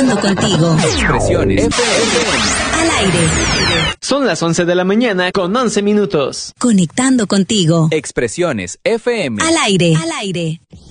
Conectando contigo. Expresiones FM. Al aire. Son las 11 de la mañana con 11 minutos. Conectando contigo. Expresiones FM. Al aire. Al aire.